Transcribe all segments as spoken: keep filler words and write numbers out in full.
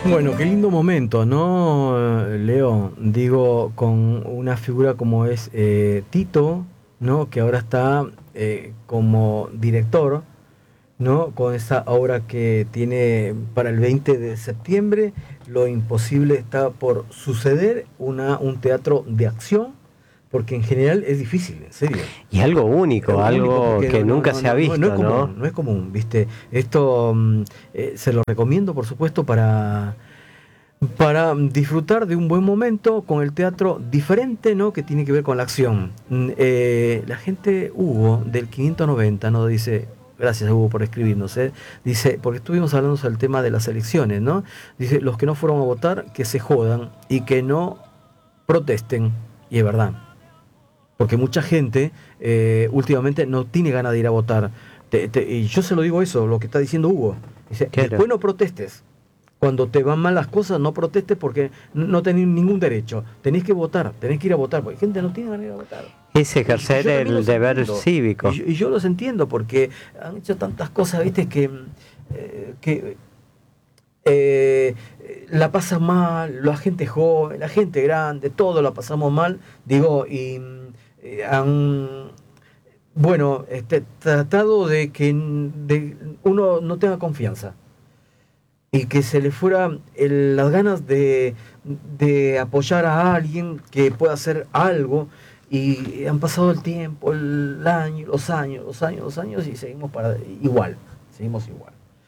Bueno, qué lindo momento, ¿no, Leo? Digo, con una figura como es eh, Tito, ¿no? Que ahora está eh, como director, ¿no? Con esa obra que tiene para el veinte de septiembre, Lo imposible está por suceder, una, un teatro de acción, porque en general es difícil, en serio. Y algo único, Algo único, algo porque que no, no, nunca no, se ha no, no, no es visto, ¿no? común, no es común, ¿viste? Esto mm, eh, se lo recomiendo, por supuesto, para para disfrutar de un buen momento con el teatro diferente, ¿no? Que tiene que ver con la acción. Mm, eh, la gente, Hugo, del quinientos noventa, ¿no? Dice, gracias Hugo por escribirnos, ¿eh? Dice, porque estuvimos hablando del tema de las elecciones, ¿no? Dice, los que no fueron a votar, que se jodan y que no protesten. Y es verdad, porque mucha gente eh, últimamente no tiene ganas de ir a votar. Te- te- y yo se lo digo eso, lo que está diciendo Hugo. Dice, Claro. después no protestes. Cuando te van mal las cosas, no protestes porque n- no tenés ningún derecho. Tenés que votar, tenés que ir a votar, porque gente no tiene ganas de ir a votar. Es Y, y ejercer yo también el los deber entiendo. Y, cívico. yo- y yo los entiendo porque han hecho tantas cosas, viste, que, eh, que eh, la pasa mal, la gente joven, la gente grande, todos la pasamos mal, digo, y eh, han, bueno, este, tratado de que de, uno no tenga confianza y que se le fuera el- las ganas de, de apoyar a alguien que pueda hacer algo, y han pasado el tiempo, el año, los años, los años, los años, y seguimos para igual, seguimos igual.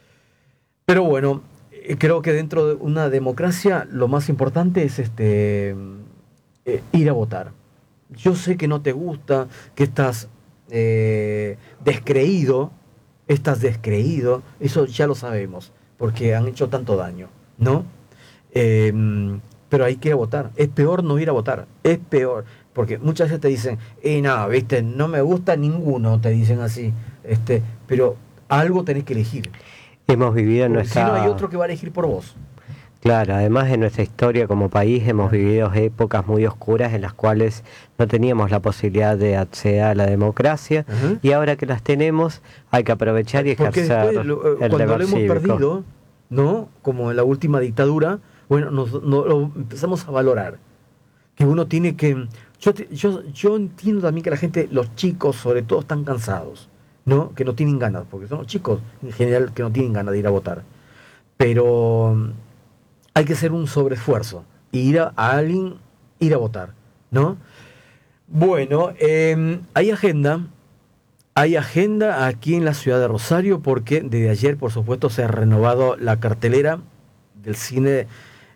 Pero bueno, eh, creo que dentro de una democracia lo más importante es este eh, ir a votar. Yo sé que no te gusta, que estás eh, descreído, estás descreído, eso ya lo sabemos, porque han hecho tanto daño, ¿no? Eh, pero hay que ir a votar. Es peor no ir a votar, es peor, porque muchas veces te dicen, y no, viste, no me gusta ninguno, te dicen así, este, pero algo tenés que elegir. Hemos vivido en Porque si no hay nuestra... otro que va a elegir por vos. Claro, además de nuestra historia como país, hemos Claro. vivido épocas muy oscuras en las cuales no teníamos la posibilidad de acceder a la democracia, Ajá. y ahora que las tenemos hay que aprovechar y Porque después, ejercer lo- eh, el cuando deber lo hemos cívico. perdido, ¿no? Como en la última dictadura, bueno, nos, no- lo empezamos a valorar. Que uno tiene que... Yo, te- yo, yo entiendo también que la gente, los chicos sobre todo, están cansados, ¿no? Que no tienen ganas, porque son los chicos en general que no tienen ganas de ir a votar. Pero mm, hay que hacer un sobreesfuerzo y ir a, a alguien, ir a votar, ¿no? Bueno, eh, hay agenda, hay agenda aquí en la ciudad de Rosario porque desde ayer, por supuesto, se ha renovado la cartelera del cine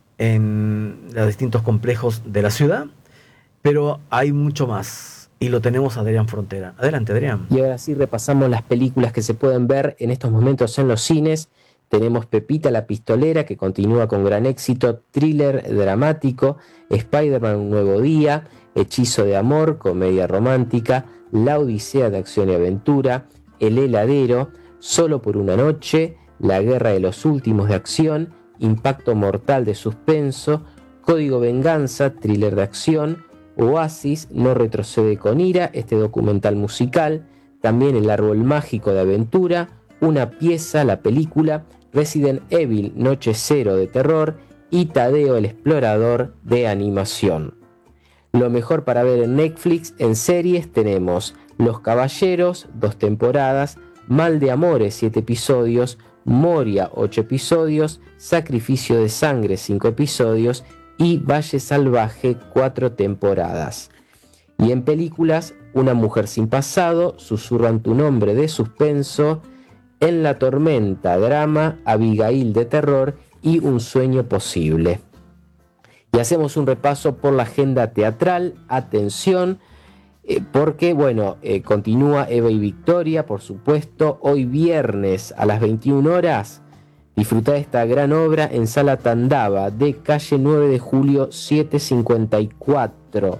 en los distintos complejos de la ciudad, pero hay mucho más y lo tenemos a Adrián Frontera. Adelante, Adrián. Y ahora sí repasamos las películas que se pueden ver en estos momentos en los cines. Tenemos Pepita la Pistolera, que continúa con gran éxito, thriller dramático, Spider-Man Un Nuevo Día, Hechizo de Amor, comedia romántica, La Odisea de Acción y Aventura, El Heladero, Solo por una Noche, La Guerra de los Últimos de Acción, Impacto Mortal de Suspenso, Código Venganza, thriller de acción, Oasis, No retrocede con ira, este documental musical, también El Árbol Mágico de Aventura, Una Pieza, la película, Resident Evil, Noche Cero de terror y Tadeo el Explorador de animación. Lo mejor para ver en Netflix en series tenemos Los Caballeros, dos temporadas, Mal de Amores, siete episodios, Moria, ocho episodios, Sacrificio de Sangre, cinco episodios y Valle Salvaje, cuatro temporadas. Y en películas, Una Mujer sin Pasado, Susurran tu Nombre de suspenso, En la Tormenta, drama, Abigail de terror y Un Sueño Posible. Y hacemos un repaso por la agenda teatral. Atención, eh, porque bueno, eh, continúa Eva y Victoria, por supuesto, hoy viernes a las veintiuna horas. Disfrutá de esta gran obra en Sala Tandava, de calle nueve de julio setecientos cincuenta y cuatro.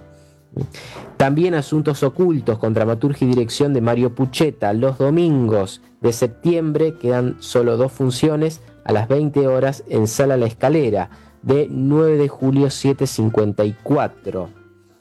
También Asuntos Ocultos, con dramaturgia y dirección de Mario Pucheta, los domingos de septiembre. Quedan solo dos funciones a las veinte horas en Sala La Escalera, de nueve de julio setecientos cincuenta y cuatro.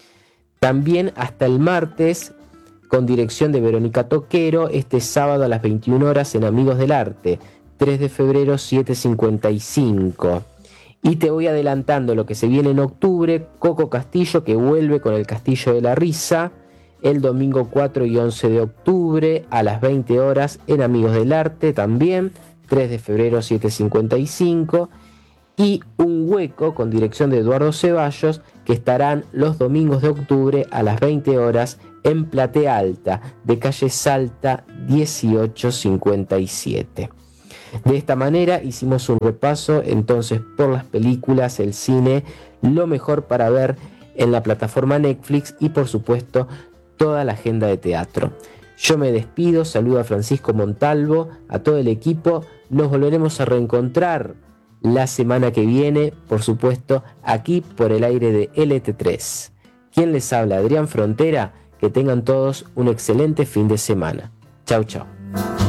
También hasta el martes, con dirección de Verónica Toquero, este sábado a las veintiuna horas en Amigos del Arte, tres de febrero setecientos cincuenta y cinco. Y te voy adelantando lo que se viene en octubre: Coco Castillo, que vuelve con El Castillo de la Risa, el domingo cuatro y once de octubre a las veinte horas en Amigos del Arte también, tres de febrero siete cincuenta y cinco, y Un Hueco con dirección de Eduardo Ceballos, que estarán los domingos de octubre a las veinte horas en Platea Alta, de calle Salta dieciocho cincuenta y siete. De esta manera hicimos un repaso entonces por las películas, el cine, lo mejor para ver en la plataforma Netflix y por supuesto toda la agenda de teatro. Yo me despido, saludo a Francisco Montalvo, a todo el equipo. Nos volveremos a reencontrar la semana que viene, por supuesto, aquí por el aire de L T tres. ¿Quién les habla? Adrián Frontera. Que tengan todos un excelente fin de semana. Chau, chau.